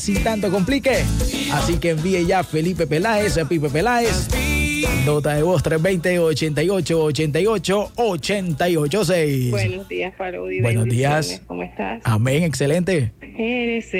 sin tanto complique. Así que envíe ya Felipe Peláez, Pipe Peláez. Nota de voz 320-88-88-886. Buenos días, Parodi. Buenos días. ¿Cómo estás? Amén, excelente. Eres